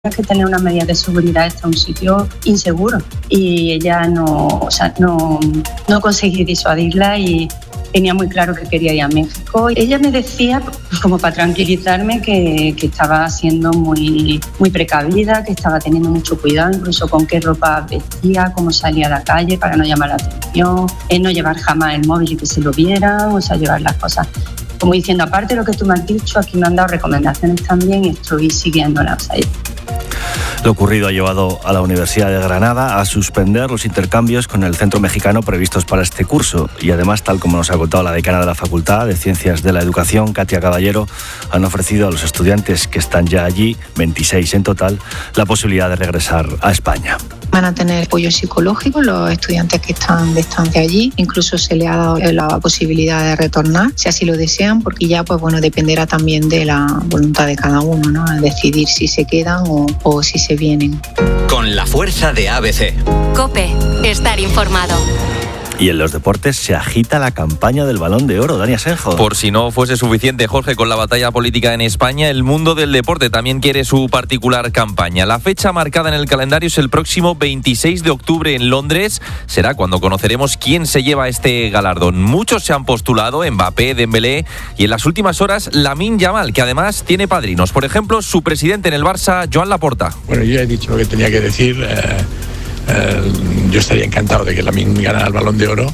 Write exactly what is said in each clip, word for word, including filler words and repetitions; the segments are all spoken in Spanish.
que tener unas medidas de seguridad, está un sitio inseguro y ella no, o sea, no, no conseguí disuadirla y tenía muy claro que quería ir a México. Ella me decía, pues, como para tranquilizarme, que, que estaba siendo muy, muy precavida, que estaba teniendo mucho cuidado, incluso con qué ropa vestía, cómo salía a la calle para no llamar la atención, eh, no llevar jamás el móvil y que se lo vieran, o sea, llevar las cosas. Como diciendo, aparte de lo que tú me has dicho, aquí me han dado recomendaciones también y estoy siguiéndolas. O sea, lo ocurrido ha llevado a la Universidad de Granada a suspender los intercambios con el centro mexicano previstos para este curso. Y además, tal como nos ha contado la decana de la Facultad de Ciencias de la Educación, Katia Caballero, han ofrecido a los estudiantes que están ya allí, veintiséis en total, la posibilidad de regresar a España. Van a tener apoyo psicológico los estudiantes que están de estancia allí. Incluso se les ha dado la posibilidad de retornar, si así lo desean, porque ya pues bueno dependerá también de la voluntad de cada uno, ¿no? Decidir si se quedan o, o si se vienen. Con la fuerza de A B C. COPE. Estar informado. Y en los deportes se agita la campaña del Balón de Oro. Dani Asenjo. Por si no fuese suficiente, Jorge, con la batalla política en España, el mundo del deporte también quiere su particular campaña. La fecha marcada en el calendario es el próximo veintiséis de octubre en Londres. Será cuando conoceremos quién se lleva este galardón. Muchos se han postulado, Mbappé, Dembélé y en las últimas horas Lamine Yamal, que además tiene padrinos. Por ejemplo, su presidente en el Barça, Joan Laporta. Bueno, yo he dicho lo que tenía que decir. Eh... Uh, yo estaría encantado de que Lamine ganara el Balón de Oro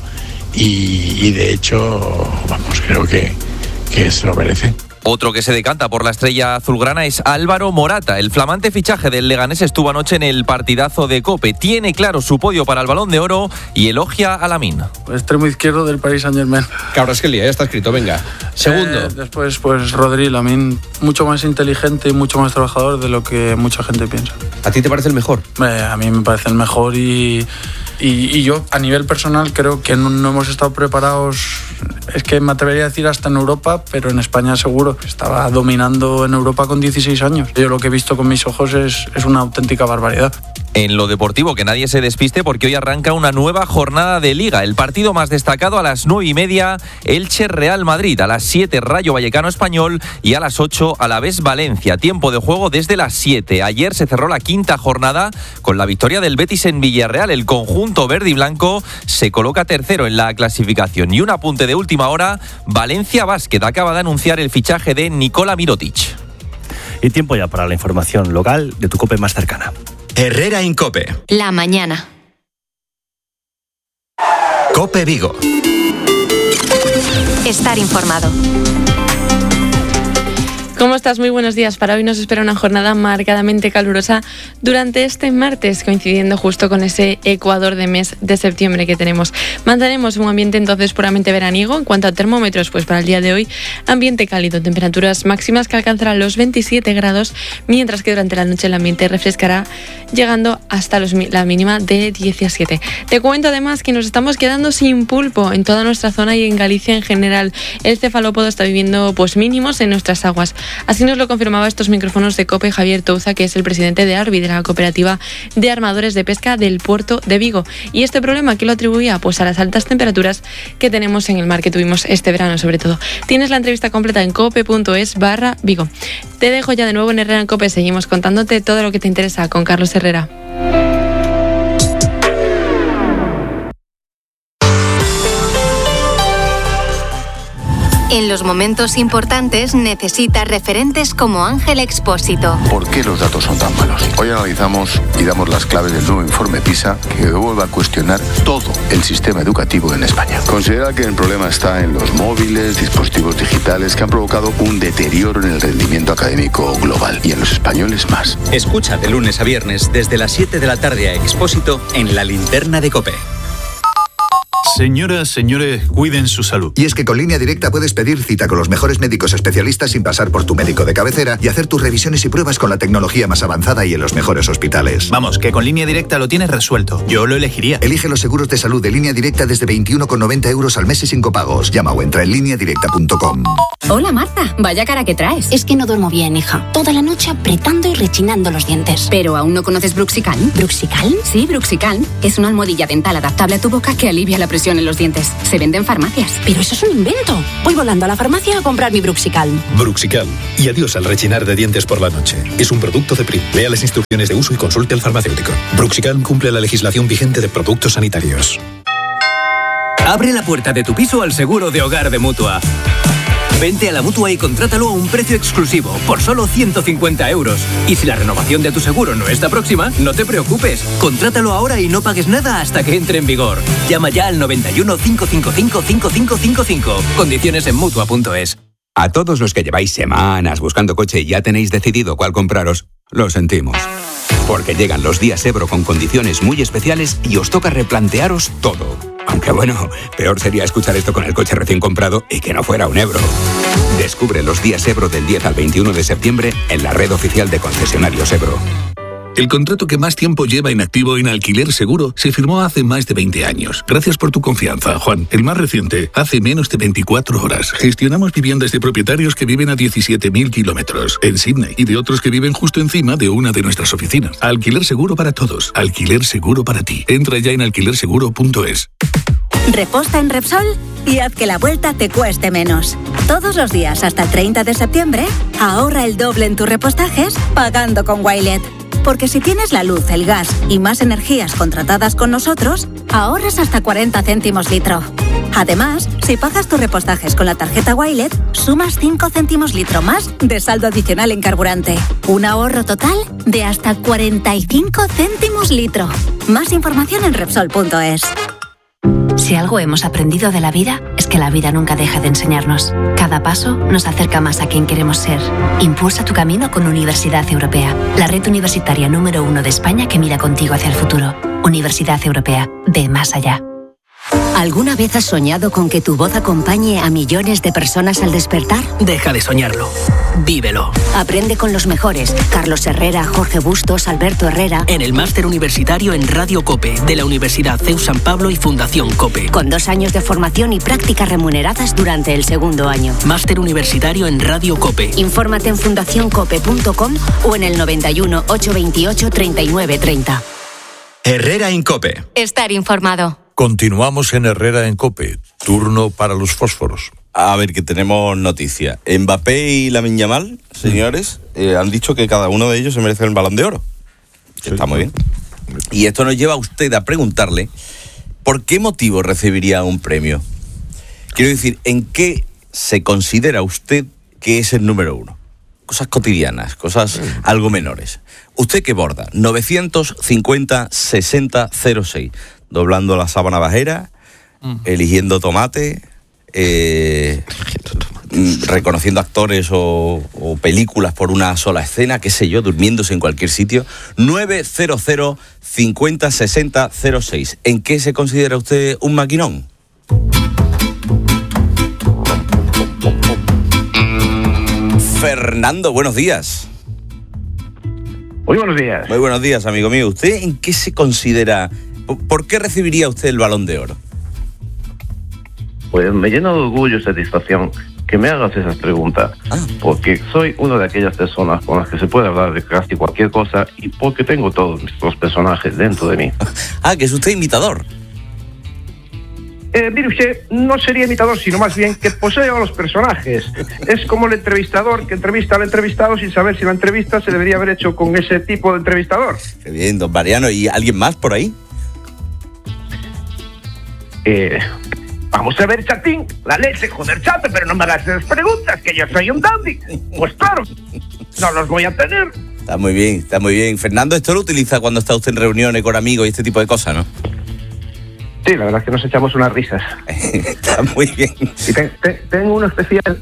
y, y de hecho, vamos, creo que, que se lo merece. Otro que se decanta por la estrella azulgrana es Álvaro Morata. El flamante fichaje del Leganés estuvo anoche en el partidazo de COPE. Tiene claro su podio para el Balón de Oro y elogia a Lamine. Extremo izquierdo del Paris Saint-Germain. Kvaratskhelia, ya está escrito, venga. Segundo. Eh, después, pues Rodri, Lamine, mucho más inteligente y mucho más trabajador de lo que mucha gente piensa. ¿A ti te parece el mejor? Eh, a mí me parece el mejor y... Y, y yo, a nivel personal, creo que no, no hemos estado preparados, es que me atrevería a decir hasta en Europa, pero en España seguro. Estaba dominando en Europa con dieciséis años. Yo lo que he visto con mis ojos es, es una auténtica barbaridad. En lo deportivo, que nadie se despiste porque hoy arranca una nueva jornada de Liga. El partido más destacado a las nueve y media, Elche Real Madrid. A las siete, Rayo Vallecano Español. Y a las ocho, Alavés Valencia. Tiempo de juego desde las siete. Ayer se cerró la quinta jornada con la victoria del Betis en Villarreal. El conjunto verde y blanco se coloca tercero en la clasificación. Y un apunte de última hora, Valencia Basket acaba de anunciar el fichaje de Nikola Mirotic. Y tiempo ya para la información local de tu COPE más cercana. Herrera en COPE. La mañana. COPE Vigo. Estar informado. ¿Cómo estás? Muy buenos días. Para hoy nos espera una jornada marcadamente calurosa durante este martes, coincidiendo justo con ese ecuador de mes de septiembre que tenemos. Mantenemos un ambiente entonces puramente veraniego. En cuanto a termómetros, pues para el día de hoy, ambiente cálido, temperaturas máximas que alcanzarán los veintisiete grados, mientras que durante la noche el ambiente refrescará, llegando hasta los, la mínima de diecisiete. Te cuento además que nos estamos quedando sin pulpo en toda nuestra zona y en Galicia en general. El cefalópodo está viviendo pues mínimos en nuestras aguas. Así nos lo confirmaba estos micrófonos de COPE Javier Touza, que es el presidente de ARBI, de la Cooperativa de Armadores de Pesca del Puerto de Vigo. Y este problema, ¿qué lo atribuía? Pues a las altas temperaturas que tenemos en el mar, que tuvimos este verano sobre todo. Tienes la entrevista completa en cope.es barra Vigo. Te dejo ya de nuevo en Herrera en COPE. Seguimos contándote todo lo que te interesa con Carlos Herrera. En los momentos importantes necesitas referentes como Ángel Expósito. ¿Por qué los datos son tan malos? Hoy analizamos y damos las claves del nuevo informe PISA que vuelve a cuestionar todo el sistema educativo en España. Considera que el problema está en los móviles, dispositivos digitales que han provocado un deterioro en el rendimiento académico global y en los españoles más. Escucha de lunes a viernes desde las siete de la tarde a Expósito en La Linterna de COPE. Señoras, señores, cuiden su salud. Y es que con Línea Directa puedes pedir cita con los mejores médicos especialistas sin pasar por tu médico de cabecera y hacer tus revisiones y pruebas con la tecnología más avanzada y en los mejores hospitales. Vamos, que con Línea Directa lo tienes resuelto. Yo lo elegiría. Elige los seguros de salud de Línea Directa desde veintiuno con noventa euros al mes y sin copagos. Llama o entra en línea directa punto com. Hola Marta, vaya cara que traes. Es que no duermo bien, hija. Toda la noche apretando y rechinando los dientes. ¿Pero aún no conoces Bruxicalm? ¿Bruxicalm? Sí, Bruxicalm. Es una almohadilla dental adaptable a tu boca que alivia la presión presión en los dientes. Se vende en farmacias. Pero eso es un invento. Voy volando a la farmacia a comprar mi Bruxicalm. Bruxicalm. Y adiós al rechinar de dientes por la noche. Es un producto de Prim. Lea las instrucciones de uso y consulte al farmacéutico. Bruxicalm cumple la legislación vigente de productos sanitarios. Abre la puerta de tu piso al seguro de hogar de Mutua. Vente a la Mutua y contrátalo a un precio exclusivo, por solo ciento cincuenta euros. Y si la renovación de tu seguro no está próxima, no te preocupes. Contrátalo ahora y no pagues nada hasta que entre en vigor. Llama ya al noventa y uno, cinco cinco cinco, cinco cinco cinco cinco. Condiciones en Mutua punto es. A todos los que lleváis semanas buscando coche y ya tenéis decidido cuál compraros, lo sentimos. Porque llegan los días Ebro con condiciones muy especiales y os toca replantearos todo. Aunque bueno, peor sería escuchar esto con el coche recién comprado y que no fuera un Ebro. Descubre los días Ebro del diez al veintiuno de septiembre en la red oficial de concesionarios Ebro. El contrato que más tiempo lleva inactivo en Alquiler Seguro se firmó hace más de veinte años. Gracias por tu confianza, Juan. El más reciente, hace menos de veinticuatro horas. Gestionamos viviendas de propietarios que viven a diecisiete mil kilómetros en Sydney y de otros que viven justo encima de una de nuestras oficinas. Alquiler Seguro para todos. Alquiler Seguro para ti. Entra ya en alquiler seguro punto es. Reposta en Repsol y haz que la vuelta te cueste menos. Todos los días hasta el treinta de septiembre, ahorra el doble en tus repostajes pagando con Wilet. Porque si tienes la luz, el gas y más energías contratadas con nosotros, ahorras hasta cuarenta céntimos litro. Además, si pagas tus repostajes con la tarjeta Wilet, sumas cinco céntimos litro más de saldo adicional en carburante. Un ahorro total de hasta cuarenta y cinco céntimos litro. Más información en Repsol punto es. Si algo hemos aprendido de la vida, es que la vida nunca deja de enseñarnos. Cada paso nos acerca más a quien queremos ser. Impulsa tu camino con Universidad Europea, la red universitaria número uno de España que mira contigo hacia el futuro. Universidad Europea, ve más allá. ¿Alguna vez has soñado con que tu voz acompañe a millones de personas al despertar? Deja de soñarlo. Vívelo. Aprende con los mejores. Carlos Herrera, Jorge Bustos, Alberto Herrera. En el máster universitario en Radio COPE, de la Universidad C E U San Pablo y Fundación COPE. Con dos años de formación y prácticas remuneradas durante el segundo año. Máster universitario en Radio COPE. Infórmate en fundación cope punto com o en el noventa y uno, ochocientos veintiocho, treinta y nueve treinta. Herrera en COPE. Estar informado. Continuamos en Herrera en COPE. Turno para los fósforos. A ver, que tenemos noticia. Mbappé y Lamine Yamal, señores, eh, han dicho que cada uno de ellos se merece el Balón de Oro. Sí, está muy bien. Y esto nos lleva a usted a preguntarle ¿por qué motivo recibiría un premio? Quiero decir, ¿en qué se considera usted que es el número uno? Cosas cotidianas, cosas algo menores. ¿Usted qué borda? novecientos cincuenta, sesenta, cero seis. Doblando la sábana bajera, mm. eligiendo tomate, eh, reconociendo actores o, o películas por una sola escena, qué sé yo, durmiéndose en cualquier sitio. nueve cero cero, cincuenta, sesenta, cero seis. ¿En qué se considera usted un maquinón? Fernando, buenos días. Muy buenos días. Muy buenos días, amigo mío. ¿Usted en qué se considera? ¿Por qué recibiría usted el Balón de Oro? Pues me llena de orgullo y satisfacción que me hagas esas preguntas, ah. porque soy una de aquellas personas con las que se puede hablar de casi cualquier cosa y porque tengo todos los personajes dentro de mí. Ah, que es usted imitador. Eh, mire usted, no sería imitador, sino más bien que posee a los personajes. Es como el entrevistador que entrevista al entrevistado sin saber si la entrevista se debería haber hecho con ese tipo de entrevistador. Qué bien, don Mariano. ¿Y alguien más por ahí? Eh, vamos a ver, chatín, la leche, joder, chate, pero no me hagas esas preguntas, que yo soy un dandy. Pues claro, no los voy a tener. Está muy bien, está muy bien. Fernando, esto lo utiliza cuando está usted en reuniones con amigos y este tipo de cosas, ¿no? Sí, la verdad es que nos echamos unas risas. Está muy bien. Y te, te, tengo uno especial.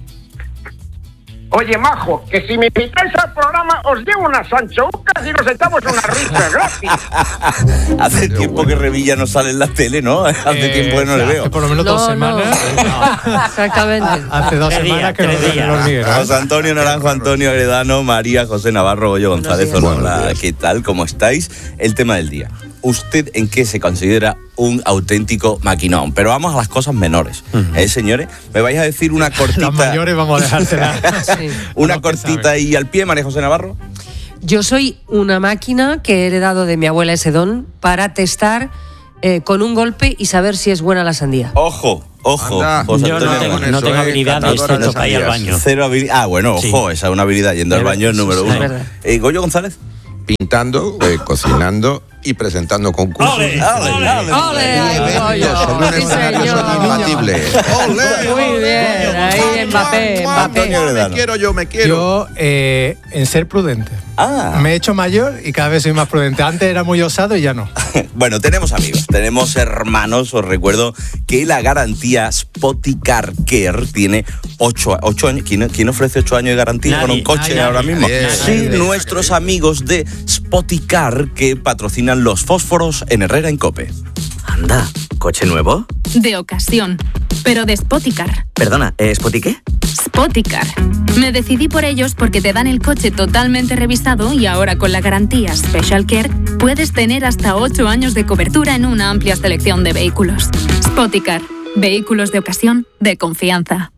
Oye, majo, que si me invitáis al programa os llevo unas anchoucas y nos echamos unas risas gratis. Hace Qué tiempo bueno. que Revilla no sale en la tele, ¿no? Hace eh, tiempo que no le veo. Hace por lo menos no, dos semanas. No. Exactamente. Hace dos tres semanas días, que no veo los Miguel. José Antonio Naranjo, Antonio Agredano, María José Navarro, Goyo González. Hola, ¿qué tal? ¿Cómo estáis? El tema del día. ¿Usted en qué se considera un auténtico maquinón? Pero vamos a las cosas menores, uh-huh. ¿eh, señores? ¿Me vais a decir una cortita? Las mayores vamos a dejárselas. Sí. Una no cortita y al pie, María José Navarro. Yo soy una máquina que he heredado de mi abuela ese don para testar eh, con un golpe y saber si es buena la sandía. Ojo, ojo. Anda, yo no tengo, no tengo habilidad de excepto para ir al baño. Cero habilidad. Ah, bueno, ojo, sí. Esa es una habilidad yendo al baño, número uno. Eh, Goyo González. Pintando, eh, cocinando y presentando concursos. ¡Ole! ¡Ole! ¡Ole! ¡Ole! Son un escenario incompatible. Muy bien, ahí Mbappé, Mbappé. Me quiero yo, me quiero. Yo, eh, en ser prudente. Ah. Me he hecho mayor y cada vez soy más prudente. Antes era muy osado y ya no. Bueno, tenemos amigos, tenemos hermanos. Os recuerdo que la garantía Spoticar Care tiene ocho, ocho años. ¿Quién, ¿Quién ofrece ocho años de garantía nadie, con un coche nadie, ahora mismo? Nadie, sí, nadie, nuestros nadie. amigos de Spoticar que patrocinan los fósforos en Herrera en COPE. Anda, ¿coche nuevo? De ocasión, pero de Spoticar. Perdona, ¿eh, ¿Spoti qué? Spoticar. Me decidí por ellos porque te dan el coche totalmente revisado y ahora con la garantía Special Care puedes tener hasta ocho años de cobertura en una amplia selección de vehículos. Spoticar. Vehículos de ocasión de confianza.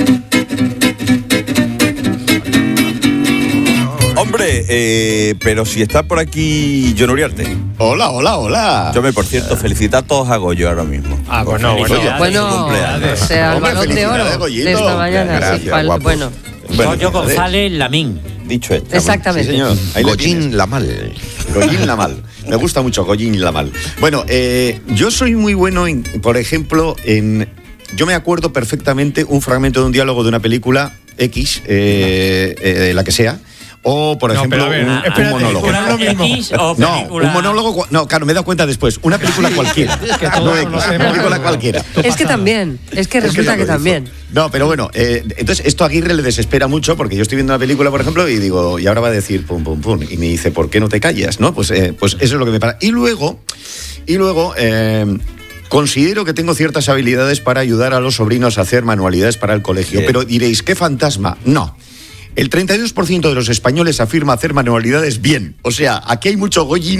Hombre, eh, pero si está por aquí John Uriarte. Hola, hola, hola. Yo me, por cierto, felicito a todos a Goyo ahora mismo. Ah, bueno, bueno. Bueno, o sea, el balón de oro de esta mañana. Gracias, sí, pal, bueno. bueno. Goyo González Lamín. Dicho esto. Exactamente. Sí, señor. Ahí Goyín Lamal. Goyín Lamal. Me gusta mucho Goyín Lamal. Bueno, eh, yo soy muy bueno, en, por ejemplo, en... Yo me acuerdo perfectamente un fragmento de un diálogo de una película X, eh, eh, la que sea. O, por no, ejemplo, ver, un, espérate, un monólogo. X o no, un monólogo. No, claro, me he dado cuenta después. Una película cualquiera. Es que no X, una película cualquiera. Es que también. Es que resulta es que, que también. No, pero bueno, eh, entonces esto a Aguirre le desespera mucho porque yo estoy viendo una película, por ejemplo, y digo, y ahora va a decir pum, pum, pum. Y me dice, ¿por qué no te callas? ¿No? Pues, eh, pues eso es lo que me para. Y luego, y luego. Eh, Considero que tengo ciertas habilidades para ayudar a los sobrinos a hacer manualidades para el colegio. Bien. Pero diréis, ¿qué fantasma? No. El treinta y dos por ciento de los españoles afirma hacer manualidades bien. O sea, aquí hay mucho Goyín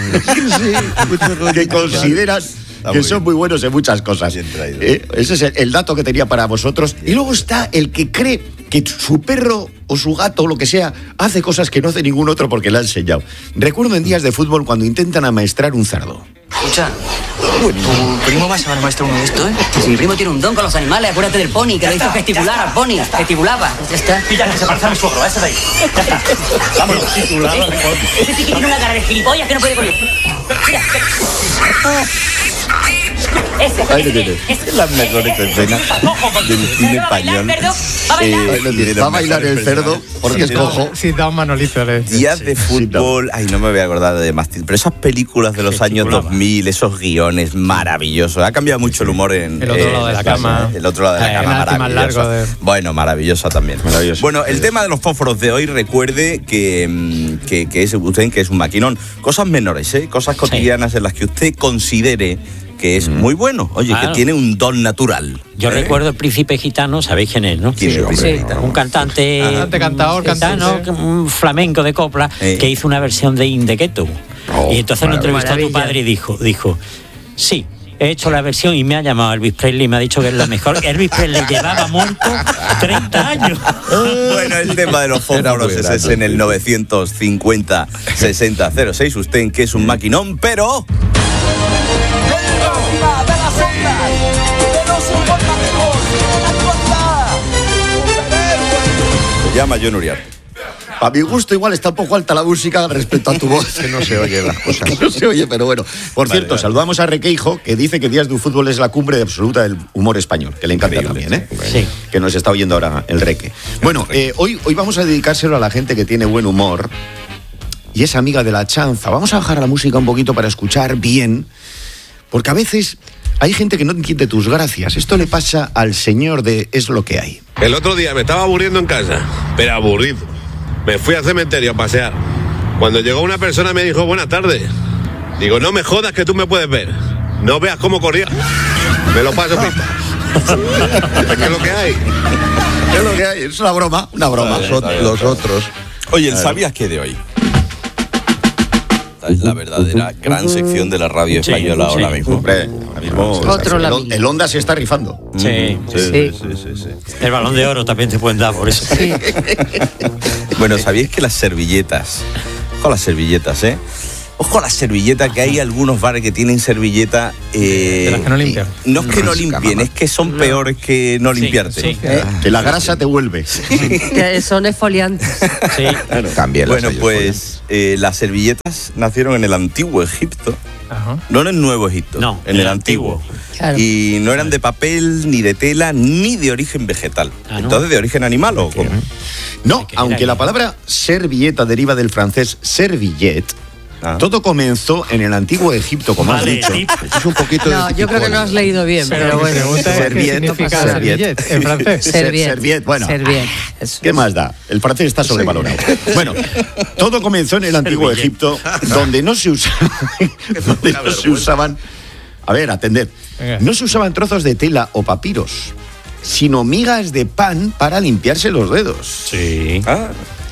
que consideran que son muy buenos en muchas cosas. Eh, ese es el, el dato que tenía para vosotros. Y luego está el que cree que su perro o su gato o lo que sea hace cosas que no hace ningún otro porque le ha enseñado. Recuerdo en días de fútbol cuando intentan amaestrar un cerdo. Escucha, tu primo va a ser maestro uno de esto, ¿eh? Si mi primo tiene un don con los animales, acuérdate del pony, que lo hizo gesticular al pony. Gesticulaba. Ya está. Pilla, que se parece a mi suegro, ese de ahí. Ya está. Vámonos. Gesticulaba al pony. Ese sí que tiene una cara de gilipollas que no puede correr. Mira. Ese, ahí lo tiene. Las mejores escenas del cine español. Eh, va a bailar el cerdo porque es cojo. Sí, da un manolito. Días de fútbol. Ay, no me voy a acordar de más. Pero esas películas de los años dos mil, esos guiones maravillosos. Ha cambiado mucho el humor en... El otro lado de la cama. El otro lado de la cama, maravilloso. Bueno, maravillosa también. Maravilloso. Bueno, el tema de los fósforos de hoy, recuerde que, que, que es usted que es un maquinón. Cosas menores, ¿eh? Cosas cotidianas en las que usted considere que es muy bueno, oye, claro. Que tiene un don natural. Yo ¿eh? recuerdo el Príncipe Gitano, ¿sabéis quién es, no? ¿Quién es el Príncipe Gitano? Un cantante, cantante cantador, gitano, cantante. Un flamenco de copla, ¿eh? Que hizo una versión de Indequeto. Oh, y entonces lo entrevistó maravilla. A tu padre y dijo, dijo, sí, he hecho la versión y me ha llamado Elvis Presley y me ha dicho que es la mejor. Elvis Presley llevaba muerto treinta años. Bueno, el tema de los fósforos es, es en el novecientos cincuenta sesenta cero seis. Usted en que es un maquinón, pero... Se llama John Uriarte. A mi gusto igual está un poco alta la música respecto a tu voz. Que no se oye las cosas. No se oye, pero bueno. Por vale, cierto, vale. Saludamos a Requeijo, que dice que Días de Fútbol es la cumbre absoluta del humor español, que le encanta increíble, también, ¿eh? Sí. Que nos está oyendo ahora el Reque. Bueno, eh, hoy, hoy vamos a dedicárselo a la gente que tiene buen humor y es amiga de la chanza. Vamos a bajar la música un poquito para escuchar bien, porque a veces... Hay gente que no entiende tus gracias. Esto le pasa al señor de Es lo que hay. El otro día me estaba aburriendo en casa, pero aburrido. Me fui al cementerio a pasear. Cuando llegó una persona me dijo, buenas tardes. Digo, no me jodas que tú me puedes ver. No veas cómo corría. Me lo paso pipa. Es que es lo que hay. Es lo que hay. Es una broma, una broma. Los, los otros. Oye, ¿el sabías qué de hoy? Es la verdadera gran sección de la radio española sí, ahora sí. mismo. Hombre, ahora mismo Otro el, el Onda se está rifando. Sí. Sí. Sí. Sí, sí, sí. El Balón de Oro también te pueden dar por eso. Sí. Bueno, ¿sabíais que las servilletas, con las servilletas, eh? Ojo a la servilleta, que hay algunos bares que tienen servilleta... Eh, de las que no limpian. No es que no limpien, es que son peores que no limpiarte. Sí, sí. Eh, que la grasa te vuelve. Que son exfoliantes. Sí. Claro. Bueno, pues eh, las servilletas nacieron en el antiguo Egipto. Ajá. No en el Nuevo Egipto, no, en el, el antiguo. antiguo. Claro. Y no eran de papel, ni de tela, ni de origen vegetal. Ah, ¿no? Entonces, ¿de origen animal o cómo? No, aunque la palabra servilleta deriva del francés servillette, ah. todo comenzó en el antiguo Egipto, como vale, has dicho. Es un poquito no, de yo creo que no has leído bien, pero, pero bueno. Serviette, significa servillette en francés. Serviette. Serviette, bueno. Serviette. ¿Qué más da? El francés está sobrevalorado. Bueno, todo comenzó en el antiguo Egipto, donde no se usaban, donde no se usaban, a ver, atended, no se usaban trozos de tela o papiros, sino migas de pan para limpiarse los dedos. Sí. Ah.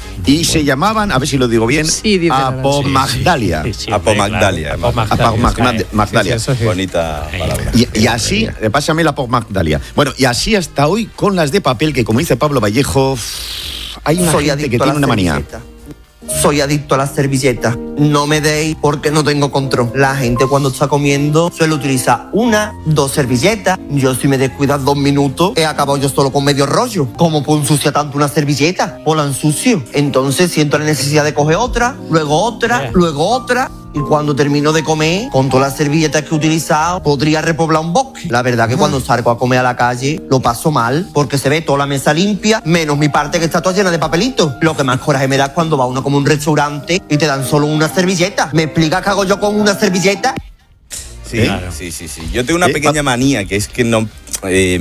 Y se llamaban, a ver si lo digo bien, sí, apomagdalia. Sí, sí, sí, apomagdalia. Apomagdalia. Apomagdalia. Sí, sí. Bonita palabra. Y, y así, pásame la apomagdalia. Bueno, y así hasta hoy con las de papel, que como dice Pablo Vallejo, hay una Soy gente que tiene una manía. Servilleta. Soy adicto a las servilletas. No me deis porque no tengo control. La gente cuando está comiendo suele utilizar una, dos servilletas. Yo si me descuidas dos minutos he acabado yo solo con medio rollo. ¿Cómo puedo ensuciar tanto una servilleta? O la ensucio. Entonces siento la necesidad de coger otra, luego otra, yeah. luego otra. Y cuando termino de comer, con todas las servilletas que he utilizado, podría repoblar un bosque. La verdad que cuando salgo a comer a la calle, lo paso mal, porque se ve toda la mesa limpia, menos mi parte que está toda llena de papelitos. Lo que más coraje me da es cuando va uno como un restaurante y te dan solo una servilleta. ¿Me explicas qué hago yo con una servilleta? Sí, claro. sí, sí, sí. Yo tengo una pequeña manía, que es que no... Eh,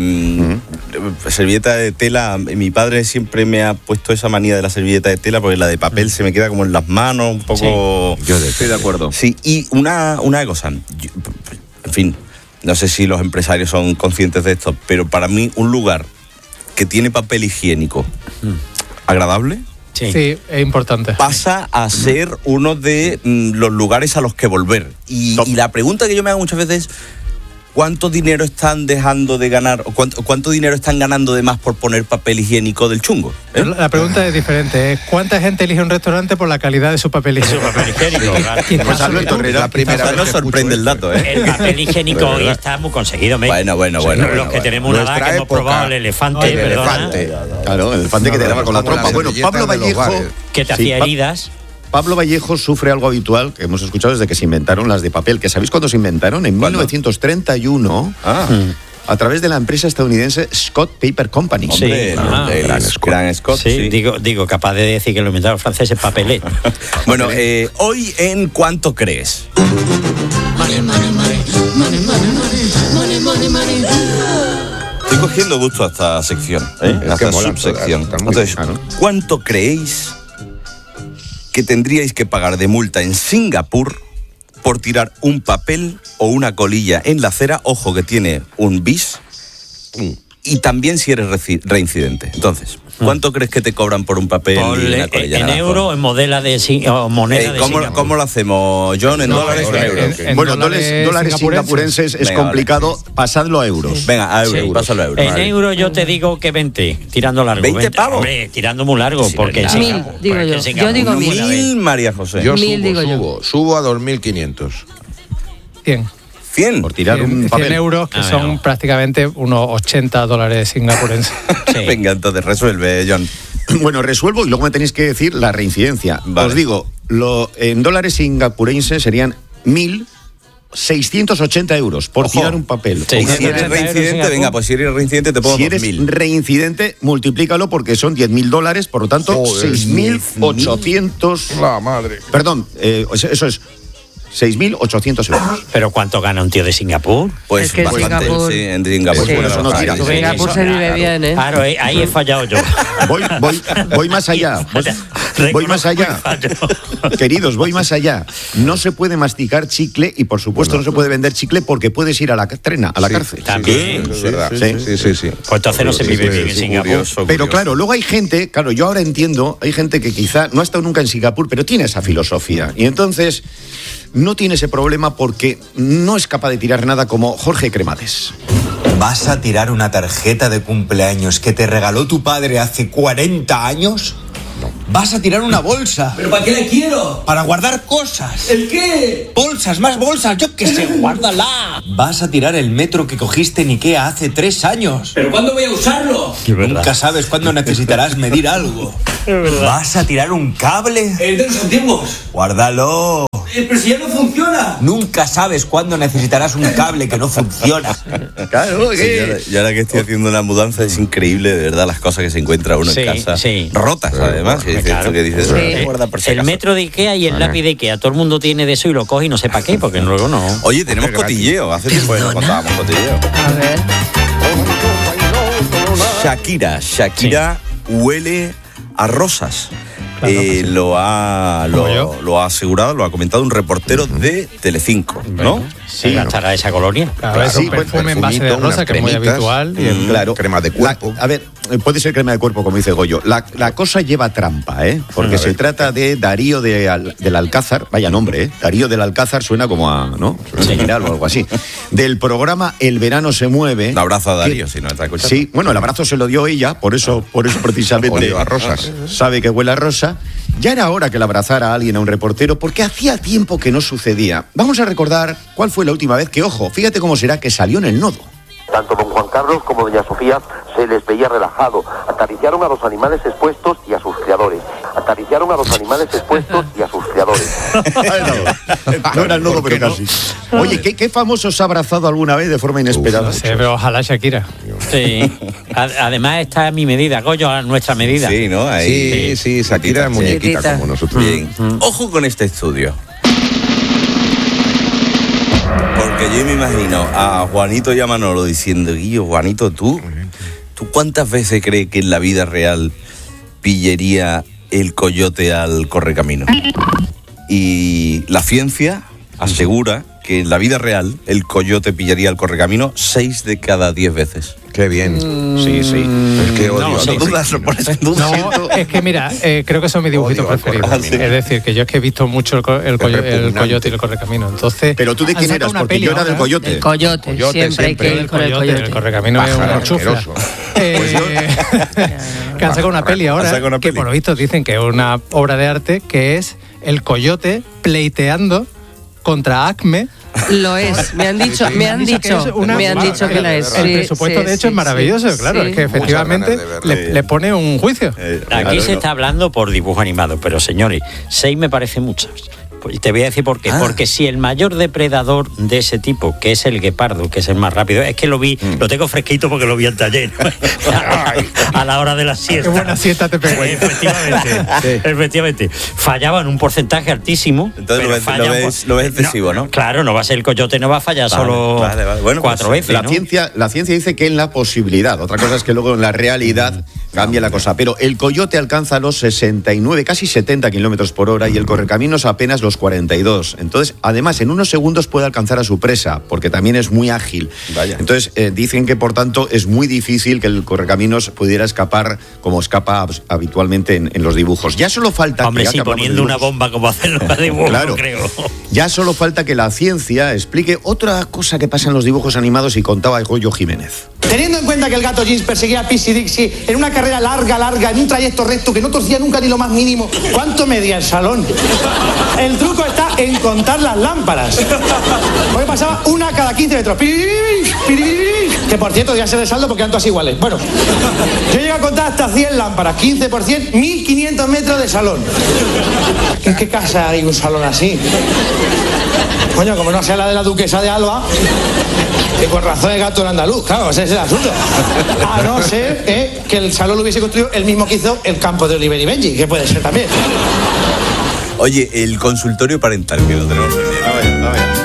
uh-huh. Servilleta de tela, mi padre siempre me ha puesto esa manía de la servilleta de tela, porque la de papel uh-huh. se me queda como en las manos, un poco... Sí. Yo estoy de acuerdo. Sí, y una, una cosa, yo, en fin, no sé si los empresarios son conscientes de esto, pero para mí un lugar que tiene papel higiénico uh-huh. agradable... Sí. sí, es importante. Pasa a ser uno de mm, los lugares a los que volver. Y, y la pregunta que yo me hago muchas veces es, ¿cuánto dinero están dejando de ganar, o cuánto, cuánto dinero están ganando de más por poner papel higiénico del chungo? ¿Eh? La pregunta es diferente, es ¿cuánta gente elige un restaurante por la calidad de su papel higiénico? Su papel higiénico, claro. Pues Alberto Herrera, la primera vez no sorprende el dato, ¿eh? El papel higiénico hoy está muy conseguido, ¿me? Bueno, bueno, bueno. Los bueno, que bueno. tenemos una edad que hemos probado el elefante, el elefante. Claro, el elefante no, que te daba con la trompa. Bueno, Pablo Vallejo... Que te hacía heridas... Pablo Vallejo sufre algo habitual que hemos escuchado desde que se inventaron las de papel. ¿Que sabéis cuándo se inventaron? En ¿Cuándo? mil novecientos treinta y uno, ah. a través de la empresa estadounidense Scott Paper Company. Hombre, sí, ah, el gran, Scott. gran Scott. Sí, sí. Digo, digo, capaz de decir que lo inventaron los franceses papelet. Bueno, eh, hoy en ¿Cuánto crees? Money, money, money, money, money, money, money. Estoy cogiendo gusto a esta sección, ¿eh? a esta subsección. Entonces, ¿cuánto creéis que tendríais que pagar de multa en Singapur por tirar un papel o una colilla en la acera? Ojo, que tiene un bis. Y también si eres reci- reincidente. Entonces, ¿cuánto mm. crees que te cobran por un papel por y una colilla? En, en euro, en modela de, o moneda eh, de ¿cómo, Singapur. ¿Cómo lo hacemos, John? ¿En no, dólares o en euros? En, en bueno, dólares, dólares singapurrenses es Venga, complicado. Vale. Pasadlo a euros. Venga, a euros. Sí. Pásalo a euros. En vale. euros yo te digo que veinte, tirando largo. ¿veinte pavos? Hombre, tirando muy largo. Sí, porque mil, Singapur, digo porque yo. Singapur, yo digo mil. Mil, María José. Yo mil, subo, digo subo, yo. subo a dos mil quinientos. cien. cien por tirar cien, un papel. cien euros, que ah, son no. prácticamente unos ochenta dólares singapurenses. Sí. Venga, entonces resuelve, John. Bueno, resuelvo y luego me tenéis que decir la reincidencia. Vale. Os digo, lo, en dólares singapurenses serían mil seiscientos ochenta euros por Ojo. tirar un papel. Sí. Si eres reincidente, venga, pues si eres reincidente te pongo Si eres mil. reincidente, multiplícalo porque son diez mil dólares, por lo tanto, seis mil ochocientos... La madre. Perdón, eh, eso es... seis mil ochocientos euros. ¿Pero cuánto gana un tío de Singapur? Pues es que bastante, Singapur, sí, en Singapur. Sí, bueno, eso no tira. En Singapur se vive claro. bien, ¿eh? Claro, ahí he fallado yo. Voy, voy, voy más allá. Voy, voy más allá. Queridos, voy más allá. No se puede masticar chicle y, por supuesto, bueno, no se puede vender chicle porque puedes ir a la trena, a la sí, cárcel. También. Sí, sí, es verdad. Sí, sí, sí. sí. Pues entonces no se vive bien en Singapur. Curioso, pero curioso. claro, luego hay gente, claro, yo ahora entiendo, hay gente que quizá no ha estado nunca en Singapur, pero tiene esa filosofía. Y entonces no tiene ese problema porque no es capaz de tirar nada como Jorge Cremades. ¿Vas a tirar una tarjeta de cumpleaños que te regaló tu padre hace cuarenta años? Vas a tirar una bolsa. ¿Pero para qué la quiero? Para guardar cosas. ¿El qué? Bolsas, más bolsas, yo qué sé, guárdala. Vas a tirar el metro que cogiste en Ikea hace tres años. ¿Pero cuándo voy a usarlo? Nunca sabes cuándo necesitarás medir algo. Vas a tirar un cable. ¿El de los antiguos? Guárdalo. Eh, pero si ya no funciona. Nunca sabes cuándo necesitarás un cable que no funciona. Claro, sí, yo, ahora, yo ahora que estoy haciendo una mudanza es increíble, de verdad, las cosas que se encuentra uno sí, en casa. Sí. Rotas, además. Que dice claro. esto que dices, Sí. por si el acaso. metro de Ikea y el Vale. lápiz de Ikea. Todo el mundo tiene de eso y lo coge y no sé para qué, porque luego no. Oye, tenemos cotilleo. Hace tiempo que no contábamos cotilleo. A ver. Shakira. Shakira sí. huele a rosas. Claro, eh, sí. lo, ha, lo, lo ha asegurado, lo ha comentado un reportero de Telecinco, ¿no? Sí, gastará esa colonia. Claro, claro, es un sí, perfume en base de rosa que es muy habitual. Y el, claro, crema de cuerpo. La, a ver, puede ser crema de cuerpo, como dice Goyo. La, la cosa lleva trampa, ¿eh? Porque se trata de Darío de Al, del Alcázar, vaya nombre, ¿eh? Darío del Alcázar suena como a, ¿no? Sí. General o algo así. Del programa El Verano se mueve. Un abrazo a Darío, que, si no está escuchando. Sí, bueno, el abrazo se lo dio ella, por eso, por eso precisamente a rosas. Sabe que huele a rosa. Ya era hora que le abrazara a alguien, a un reportero, porque hacía tiempo que no sucedía. Vamos a recordar cuál fue la última vez que, ojo, fíjate cómo será que salió en el nodo. Tanto don Juan Carlos como doña Sofía se les veía relajado. Acariciaron a los animales expuestos y a sus criadores. Acariciaron a los animales expuestos y a sus criadores. No era el nodo, pero casi. No? Oye, ¿qué, ¿qué famoso se ha abrazado alguna vez de forma inesperada? No sé, pero ojalá Shakira. Sí. Además está a mi medida, Goyo, a nuestra medida. Sí, ¿no? Ahí, sí, sí, Shakira es muñequita sí, como nosotros. Bien. Mm. Ojo con este estudio. Porque yo me imagino a Juanito y a Manolo diciendo, Guillo, Juanito, ¿tú? ¿Tú cuántas veces crees que en la vida real pillería el coyote al correcamino? Y la ciencia asegura que en la vida real el coyote pillaría al correcamino seis de cada diez veces. Qué bien. Mm, sí, sí. Es que odio no, a no dudas, no pones en duda. No, es que mira, eh, creo que son mis dibujitos preferidos. Ah, sí. Es decir, que yo es que he visto mucho el, co el, coyo el coyote y el correcamino. Entonces, pero tú de quién eras, porque yo era del coyote. El coyote, coyote siempre, siempre hay que ir con el coyote. El correcamino es una chufla. Eh, que han sacado una peli ahora, una peli. que por lo visto dicen que es una obra de arte, que es el coyote pleiteando contra Acme. Lo es, me han dicho, sí, sí. me han dicho, que una, me han dicho que la es. El sí, presupuesto sí, de hecho sí, es maravilloso, sí, claro, sí. es que efectivamente le, le pone un juicio. Eh, Aquí claro, se no. está hablando por dibujo animado, pero señores, seis me parece muchos. Pues te voy a decir por qué. Ah. Porque si el mayor depredador de ese tipo, que es el guepardo, que es el más rápido, es que lo vi, mm. lo tengo fresquito porque lo vi antes ayer, a la hora de la siesta. Qué buena siesta te pegó. Efectivamente, sí. efectivamente. Fallaba en un porcentaje altísimo. Entonces lo ves, lo, ves, lo ves excesivo, ¿no? ¿no? Claro, no va a ser el coyote, no va a fallar vale, solo vale, vale. Bueno, cuatro pues, veces. La, ¿no? ciencia, la ciencia dice que en la posibilidad. Otra cosa es que luego en la realidad cambia la cosa. Pero el coyote alcanza los sesenta y nueve, casi setenta kilómetros por hora y el correcaminos apenas los cuarenta y dos. Entonces, además, en unos segundos puede alcanzar a su presa, porque también es muy ágil. Vaya. Entonces, eh, dicen que, por tanto, es muy difícil que el correcaminos pudiera escapar como escapa habitualmente en, en los dibujos. Ya solo falta... Hombre, que, sí, poniendo una bomba como hacer los dibujos, claro, creo. Ya solo falta que la ciencia explique otra cosa que pasa en los dibujos animados y contaba Goyo Jiménez. Teniendo en cuenta que el gato Jeans perseguía a Pixie Dixie en una carrera larga, larga, en un trayecto recto que no torcía nunca ni lo más mínimo, ¿cuánto medía el salón? El truco está en contar las lámparas. Porque pasaba una cada quince metros. Que por cierto, ya se de saldo porque eran todas iguales. Bueno, yo llego a contar hasta cien lámparas, quince por cien, mil quinientos metros de salón. ¿En qué casa hay un salón así? Coño, como no sea la de la duquesa de Alba, que con razón es gato en andaluz, claro, ese es el asunto. A no ser eh, que el salón lo hubiese construido el mismo que hizo el campo de Oliver y Benji, que puede ser también. Oye, el consultorio parental que lo tenemos pendiente. A ver, a ver.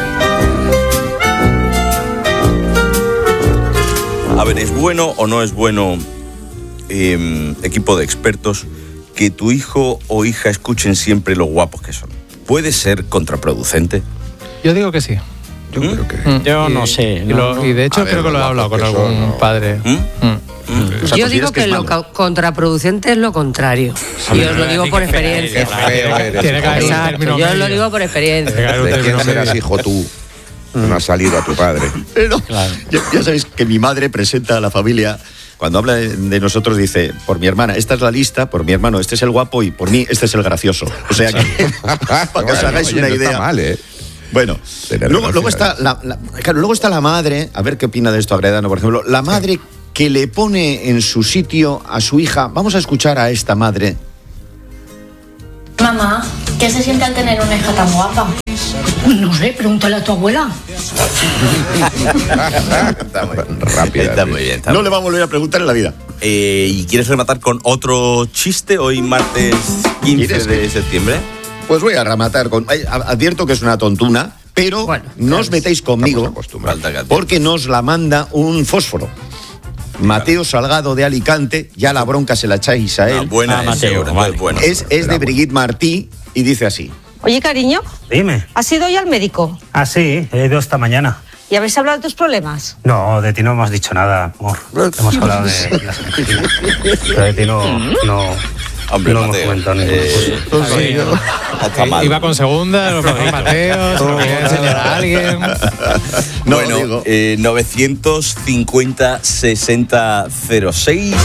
A ver, ¿es bueno o no es bueno, eh, equipo de expertos, que tu hijo o hija escuchen siempre lo guapos que son? ¿Puede ser contraproducente? Yo digo que sí. Yo ¿Mm? creo que... Mm. Yo no sé. Y, no, lo, no. y de hecho a creo ver, que lo he hablado con algún eso, no. padre. ¿Mm? Mm. O sea, yo digo que, que lo contraproducente es lo contrario. Y os lo digo por experiencia. Exacto, yo os lo digo por experiencia. ¿De quién serás hijo tú? No has salido a tu padre. Pero, claro. ya, ya sabéis que mi madre presenta a la familia cuando habla de, de nosotros dice, por mi hermana, esta es la lista, por mi hermano, este es el guapo y por mí, este es el gracioso. O sea que, para que os hagáis una idea. Está mal, ¿eh? Bueno, luego, luego, está la, la, claro, luego está la madre, a ver qué opina de esto Agredano, por ejemplo, la madre que le pone en su sitio a su hija. Vamos a escuchar a esta madre. Mamá, ¿qué se siente al tener una hija tan guapa? No sé, pregúntale a tu abuela. Está muy rápida. Está muy bien. Está no muy... le va a volver a preguntar en la vida. Eh, ¿Y quieres rematar con otro chiste hoy martes quince de septiembre? Pues voy a rematar con... Advierto que es una tontuna, pero bueno, no os metéis conmigo porque nos la manda un fósforo. Mateo Salgado de Alicante, ya la bronca se la echáis a él. Ah, buena, ah, Mateo, es, vale. bueno, es, es de Brigitte Martí y dice así. Oye, cariño. Dime. ¿Has ido hoy al médico? Ah, sí, he ido esta mañana. ¿Y habéis hablado de tus problemas? No, de ti no hemos dicho nada, amor. Hemos hablado de las medicinas. Pero de ti no... no... Hombre, no Mateo, hemos comentado ninguna eh, cosa. Sí, está mal. Iba con segunda, lo mejor Mateo, se lo quería enseñar a alguien. No, bueno, eh, novecientos cincuenta sesenta cero seis.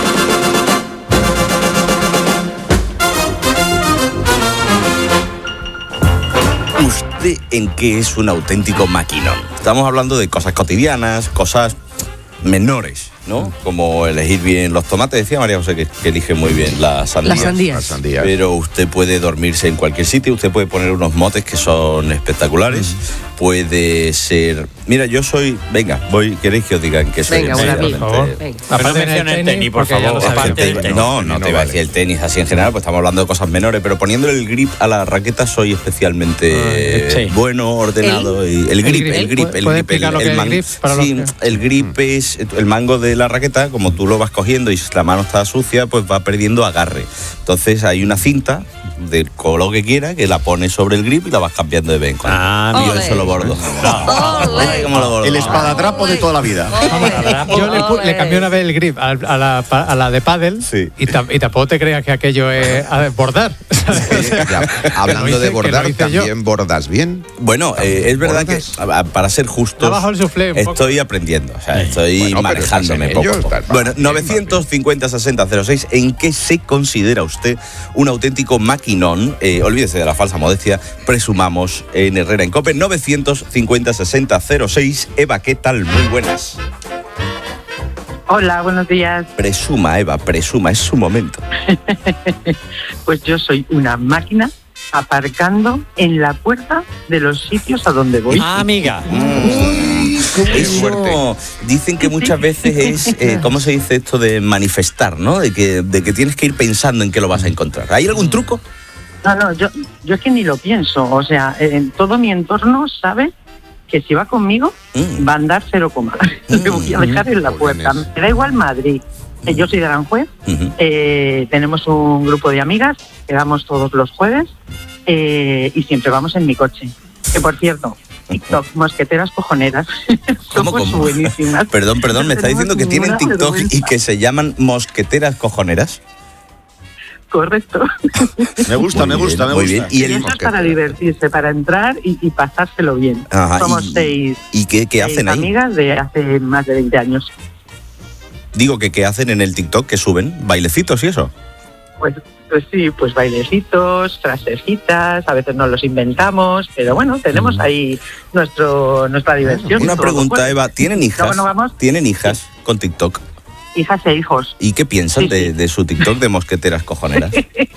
¿Usted en qué es un auténtico maquinón? Estamos hablando de cosas cotidianas, cosas menores, ¿no? Como elegir bien los tomates. Decía María José que, que elige muy bien las sandías. Las sandías. Las sandías. Pero usted puede dormirse en cualquier sitio, usted puede poner unos motes que son espectaculares. Mm. Puede ser... Mira, yo soy... Venga, voy, ¿queréis que os digan que soy? Venga, una por favor. Aparte del tenis, el tenis, por favor. Aparte del tenis. No, no, no te iba a decir el tenis así en general, pues estamos hablando de cosas menores, pero poniéndole el grip a la raqueta soy especialmente sí. bueno, ordenado. ¿El? Y el grip, el grip, el grip. El, el, el, man, grip sí, que... el grip es el mango de la raqueta, como tú lo vas cogiendo y si la mano está sucia, pues va perdiendo agarre. Entonces hay una cinta del color que quiera que la pones sobre el grip y la vas cambiando de vez en cuando. Ah, yo eso lo bordo. No. ¿Cómo lo bordo? El espadatrapo de toda la vida. Yo le, le cambié una vez el grip a, a, la, a la de pádel sí. y, tam, y tampoco te creas que aquello es a bordar. Sí, ya, hablando de bordar, ¿también yo. bordas bien? Bueno, eh, es verdad bordas? que para ser justos estoy aprendiendo, o sea, estoy bueno, manejándome poco. Ello, poco. Bueno, novecientos cincuenta sesenta cero seis, ¿en qué se considera usted un auténtico maquinón? Eh, olvídese de la falsa modestia, presumamos en Herrera en COPE. Novecientos cincuenta sesenta cero seis. Eva, ¿qué tal? Muy buenas. Hola, buenos días. Presuma, Eva, presuma, es su momento. Pues yo soy una máquina aparcando en la puerta de los sitios a donde voy. Ah, amiga. Mm. Eso dicen que muchas veces es, eh, ¿cómo se dice esto de manifestar, ¿no? De que, de que tienes que ir pensando en qué lo vas a encontrar. ¿Hay algún truco? No, no, yo, yo es que ni lo pienso. O sea, en todo mi entorno sabe que si va conmigo mm. va a andar cero coma. Mm. Le voy a dejar en la puerta. Me da igual Madrid. Yo soy de Aranjuez. Uh-huh. Eh, tenemos un grupo de amigas que vamos todos los jueves eh, y siempre vamos en mi coche. Que por cierto, TikTok, mosqueteras cojoneras. ¿Cómo, cómo? Buenísimas. Perdón, perdón, me está diciendo que tienen TikTok vergüenza. Y que se llaman mosqueteras cojoneras. Correcto. Me gusta, me gusta, me muy gusta. Bien. Y, el... y eso es para divertirse, para entrar y, y pasárselo bien. Ajá, Somos y, seis, ¿y qué, qué hacen seis ahí? amigas de hace más de veinte años. Digo que qué hacen en el TikTok, que suben bailecitos y eso. Pues, pues sí, pues bailecitos, frasecitas, a veces nos los inventamos, pero bueno, tenemos ahí nuestro nuestra diversión. Una pregunta, Eva, ¿tienen hijas? No, no vamos. ¿Tienen hijas con TikTok? Hijas e hijos. ¿Y qué piensan sí, de, sí. de su TikTok de mosqueteras cojoneras?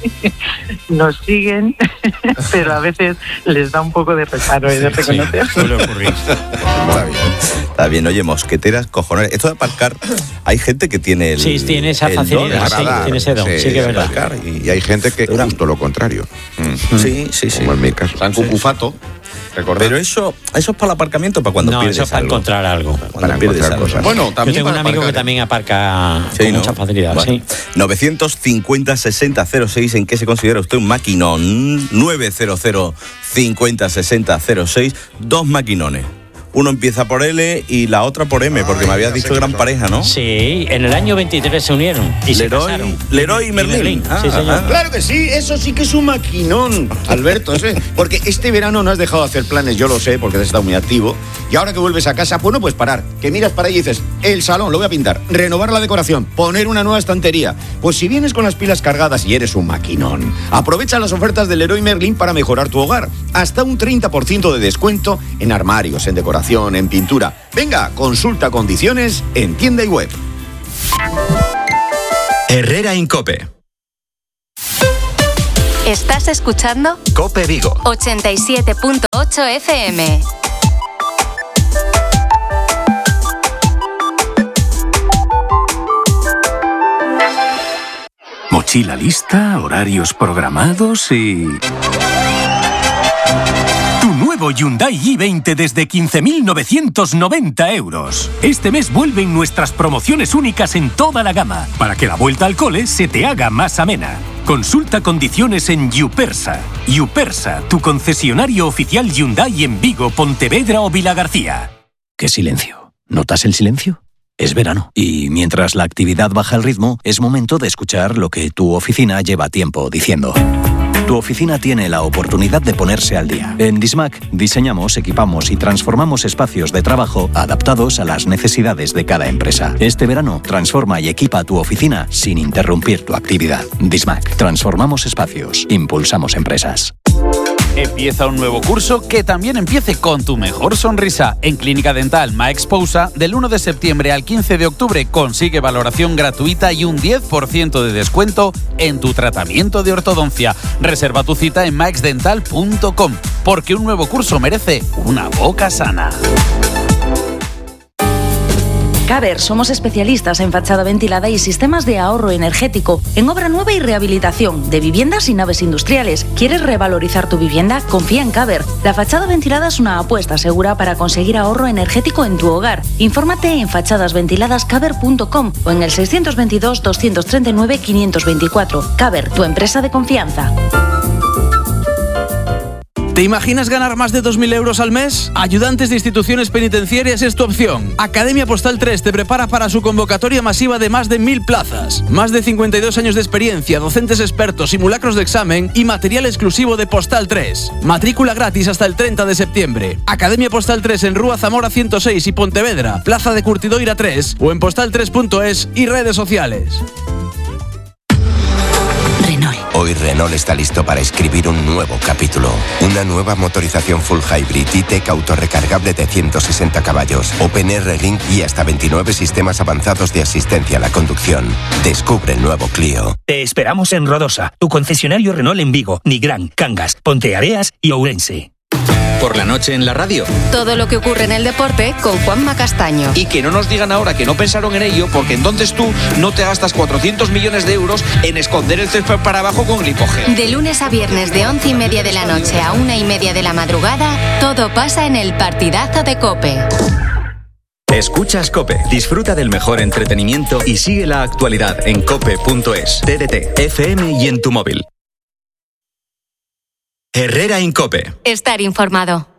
Nos siguen, pero a veces les da un poco de reparo y de reconocer. Sí, suele ocurrir. Está bien. Está bien, oye, mosqueteras cojoneras. Esto de aparcar, hay gente que tiene el Sí, tiene esa facilidad, sí, tiene ese don, sí, sí que es verdad. Y, y hay gente que justo lo contrario. Mm. Sí, sí, sí. Como en mi caso. San Cucufato. Recordar. Pero eso, eso es para el aparcamiento, para cuando no, pierdes eso es para algo. encontrar algo. Cuando para pierdes algo. Cosas. Bueno, también yo tengo un amigo aparcar. que también aparca sí, con ¿no? mucha facilidad. Bueno. Sí. novecientos cincuenta sesenta cero seis, ¿en qué se considera usted un maquinón? novecientos cincuenta sesenta cero seis, dos maquinones. uno empieza por L y la otra por M, porque Ay, me habías dicho gran pareja, ¿no? Sí, en el año veintitrés se unieron y Leroy, se casaron. Leroy y Merlín. Y Merlín. Ah, sí, señor. Claro que sí, eso sí que es un maquinón, Alberto. Ese, porque este verano no has dejado de hacer planes, yo lo sé, porque has estado muy activo. Y ahora que vuelves a casa, pues no puedes parar. Que miras para ahí y dices, el salón lo voy a pintar, renovar la decoración, poner una nueva estantería. Pues si vienes con las pilas cargadas y eres un maquinón, aprovecha las ofertas del Leroy Merlin para mejorar tu hogar. Hasta un treinta por ciento de descuento en armarios, en decoración, en pintura. Venga, consulta condiciones en tienda y web. Herrera en COPE. ¿Estás escuchando? COPE Vigo. ochenta y siete punto ocho F M. Mochila lista, horarios programados y... Tu nuevo Hyundai i veinte desde quince mil novecientos noventa euros. Este mes vuelven nuestras promociones únicas en toda la gama, para que la vuelta al cole se te haga más amena. Consulta condiciones en Yupersa. Yupersa, tu concesionario oficial Hyundai en Vigo, Pontevedra o Vilagarcía. ¡Qué silencio! ¿Notas el silencio? Es verano, y mientras la actividad baja el ritmo, es momento de escuchar lo que tu oficina lleva tiempo diciendo. Tu oficina tiene la oportunidad de ponerse al día. En Dismac diseñamos, equipamos y transformamos espacios de trabajo adaptados a las necesidades de cada empresa. Este verano, transforma y equipa tu oficina sin interrumpir tu actividad. Dismac. Transformamos espacios. Impulsamos empresas. Empieza un nuevo curso que también empiece con tu mejor sonrisa. En Clínica Dental Maexpousa, del uno de septiembre al quince de octubre, consigue valoración gratuita y un diez por ciento de descuento en tu tratamiento de ortodoncia. Reserva tu cita en maexdental punto com, porque un nuevo curso merece una boca sana. Caber, somos especialistas en fachada ventilada y sistemas de ahorro energético, en obra nueva y rehabilitación, de viviendas y naves industriales. ¿Quieres revalorizar tu vivienda? Confía en Caber. La fachada ventilada es una apuesta segura para conseguir ahorro energético en tu hogar. Infórmate en fachadas ventiladas caber punto com o en el seiscientos veintidós, doscientos treinta y nueve, quinientos veinticuatro. Caber, tu empresa de confianza. ¿Te imaginas ganar más de dos mil euros al mes? Ayudantes de instituciones penitenciarias es tu opción. Academia Postal tres te prepara para su convocatoria masiva de más de mil plazas. Más de cincuenta y dos años de experiencia, docentes expertos, simulacros de examen y material exclusivo de Postal tres. Matrícula gratis hasta el treinta de septiembre. Academia Postal tres en Rúa Zamora ciento seis y Pontevedra, Plaza de Curtidoira tres o en postal tres punto es y redes sociales. Hoy Renault está listo para escribir un nuevo capítulo. Una nueva motorización full hybrid E-Tech autorrecargable de ciento sesenta caballos, OpenR Link y hasta veintinueve sistemas avanzados de asistencia a la conducción. Descubre el nuevo Clio. Te esperamos en Rodosa, tu concesionario Renault en Vigo, Nigrán, Cangas, Ponteareas y Ourense. Por la noche en la radio. Todo lo que ocurre en el deporte con Juanma Castaño. Y que no nos digan ahora que no pensaron en ello, porque entonces tú no te gastas cuatrocientos millones de euros en esconder el césped para abajo con glipogel. De lunes a viernes de once y media de la noche a una y media de la madrugada, todo pasa en el partidazo de COPE. Escuchas COPE, disfruta del mejor entretenimiento y sigue la actualidad en cope punto es, T D T, F M y en tu móvil. Herrera en COPE. Estar informado.